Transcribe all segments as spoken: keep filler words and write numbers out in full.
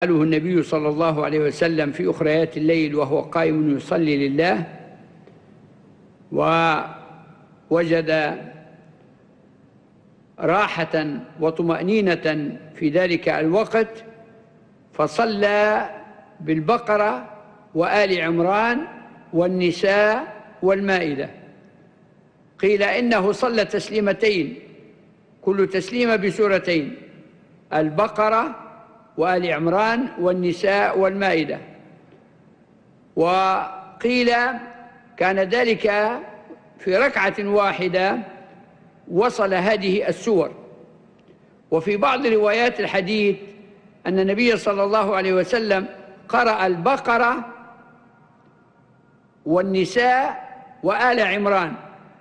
قاله النبي صلى الله عليه وسلم في أخريات الليل وهو قائم يصلي لله، ووجد راحة وطمأنينة في ذلك الوقت، فصلى بالبقرة وآل عمران والنساء والمائدة. قيل إنه صلى تسليمتين، كل تسليمة بسورتين: البقرة وآل عمران والنساء والمائدة. وقيل كان ذلك في ركعة واحدة وصل هذه السور. وفي بعض روايات الحديث أن النبي صلى الله عليه وسلم قرأ البقرة والنساء وآل عمران،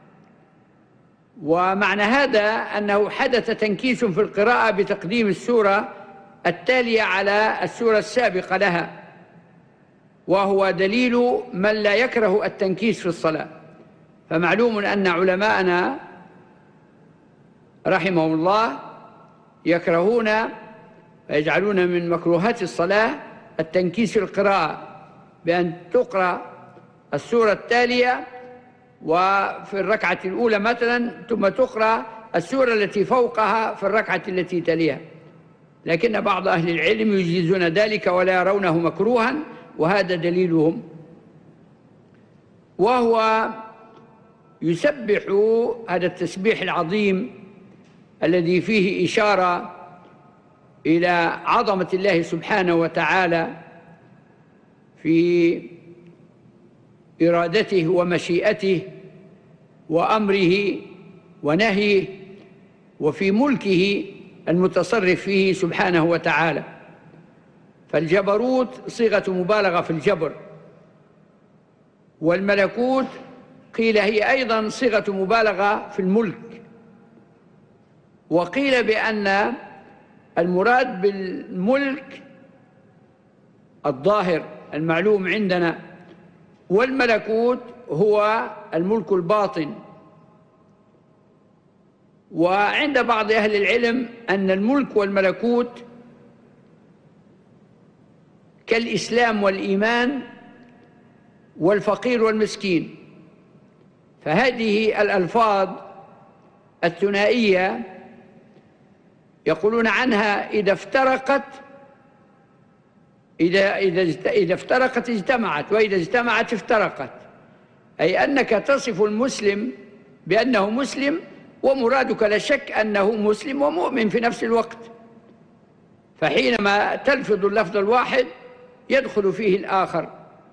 ومعنى هذا أنه حدث تنكيس في القراءة بتقديم السورة التالية على السورة السابقة لها، وهو دليل من لا يكره التنكيس في الصلاة. فمعلوم أن علماءنا رحمهم الله يكرهون ويجعلون من مكروهات الصلاة التنكيس في القراءة، بأن تقرأ السورة التالية وفي الركعة الأولى مثلا، ثم تقرأ السورة التي فوقها في الركعة التي تليها. لكن بعض أهل العلم يجيزون ذلك ولا يرونه مكروها، وهذا دليلهم. وهو يسبح هذا التسبيح العظيم الذي فيه إشارة إلى عظمة الله سبحانه وتعالى في إرادته ومشيئته وأمره ونهيه، وفي ملكه المتصرف فيه سبحانه وتعالى. فالجبروت صيغة مبالغة في الجبر، والملكوت قيل هي أيضا صيغة مبالغة في الملك. وقيل بأن المراد بالملك الظاهر المعلوم عندنا، والملكوت هو الملك الباطن. وعند بعض أهل العلم أن الملك والملكوت كالإسلام والإيمان والفقير والمسكين. فهذه الألفاظ الثنائية يقولون عنها إذا افترقت إذا إذا إذا افترقت اجتمعت، وإذا اجتمعت افترقت، أي أنك تصف المسلم بأنه مسلم، ومرادك لا شك أنه مسلم ومؤمن في نفس الوقت. فحينما تلفظ اللفظ الواحد يدخل فيه الآخر.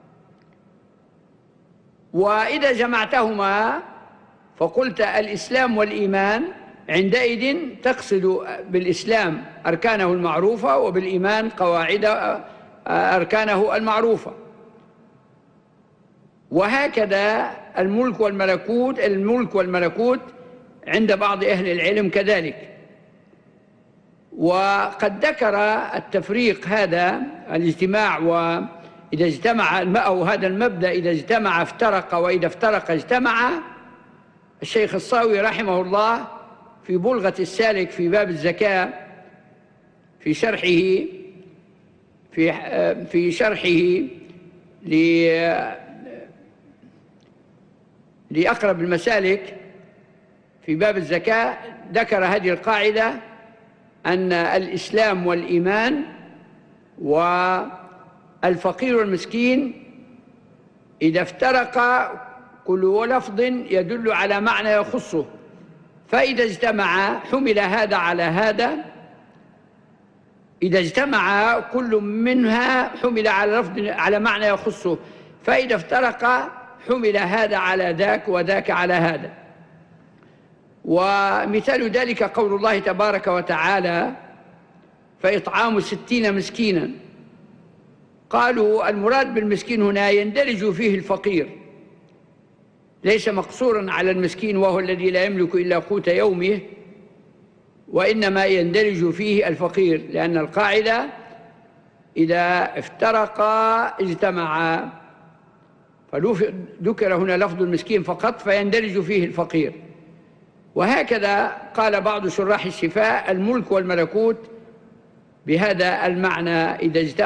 وإذا جمعتهما فقلت الإسلام والإيمان، عندئذ تقصد بالإسلام أركانه المعروفة، وبالإيمان قواعد أركانه المعروفة. وهكذا الملك والملكوت الملك والملكوت عند بعض أهل العلم كذلك. وقد ذكر التفريق هذا الاجتماع، وإذا اجتمع أو هذا المبدأ إذا اجتمع افترق، وإذا افترق اجتمع، الشيخ الصاوي رحمه الله في بلغة السالك في باب الزكاة في شرحه في في شرحه لأقرب المسالك في باب الزكاة ذكر هذه القاعدة: أن الإسلام والإيمان والفقير والمسكين إذا افترقا كل لفظ يدل على معنى يخصه، فإذا اجتمع حمل هذا على هذا، إذا اجتمع كل منها حمل على لفظ على معنى يخصه، فإذا افترق حمل هذا على ذاك وذاك على هذا. ومثال ذلك قول الله تبارك وتعالى: فإطعام ستين مسكينا. قالوا المراد بالمسكين هنا يندرج فيه الفقير، ليس مقصورا على المسكين وهو الذي لا يملك إلا قوت يومه، وإنما يندرج فيه الفقير، لأن القاعدة إذا افترقا اجتمعا، فذكر هنا لفظ المسكين فقط فيندرج فيه الفقير. وهكذا قال بعض شراح الشفاء: الملك والملكوت بهذا المعنى إذا اجتمع